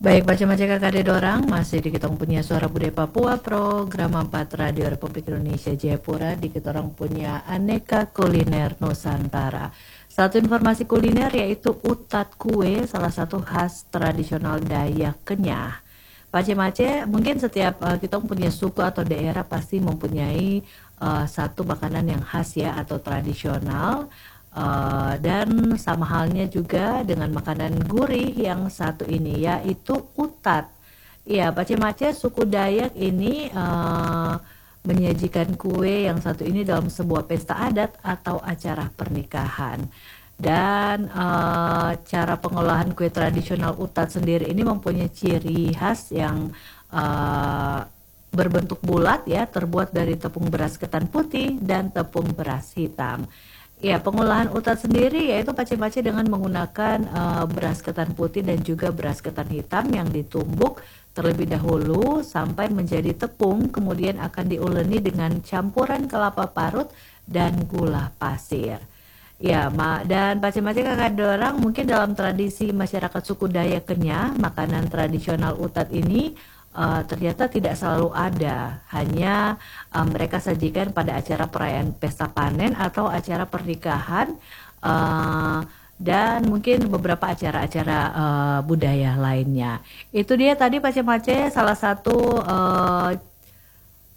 Baik, macam-macam kakak dorang masih di kita punya Suara Budaya Papua, program 4 Radio Republik Indonesia Jayapura. Di kita orang punya aneka kuliner Nusantara. Satu informasi kuliner yaitu utat kue, salah satu khas tradisional Dayak Kenyah. Pace-mace, mungkin setiap kita punya suku atau daerah pasti mempunyai satu makanan yang khas ya atau tradisional. Dan sama halnya juga dengan makanan gurih yang satu ini yaitu utat. Ya, pace-mace suku Dayak ini menyajikan kue yang satu ini dalam sebuah pesta adat atau acara pernikahan. Dan cara pengolahan kue tradisional utat sendiri ini mempunyai ciri khas yang berbentuk bulat ya, terbuat dari tepung beras ketan putih dan tepung beras hitam. Ya, pengolahan utat sendiri yaitu pace-pace dengan menggunakan beras ketan putih dan juga beras ketan hitam yang ditumbuk terlebih dahulu sampai menjadi tepung, kemudian akan diuleni dengan campuran kelapa parut dan gula pasir. Ya, dan pace-pace kakak dorang mungkin dalam tradisi masyarakat suku Dayak Kenyah, makanan tradisional utat ini ternyata tidak selalu ada, hanya mereka sajikan pada acara perayaan pesta panen atau acara pernikahan dan mungkin beberapa acara-acara budaya lainnya. Itu dia tadi pace-pace salah satu